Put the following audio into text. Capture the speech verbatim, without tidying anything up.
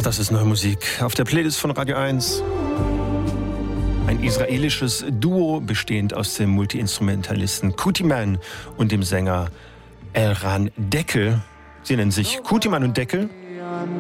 Auch das ist neue Musik auf der Playlist von Radio eins. Ein israelisches Duo bestehend aus dem Multi-Instrumentalisten Kutiman und dem Sänger Elran Deckel. Sie nennen sich Kutiman und Deckel.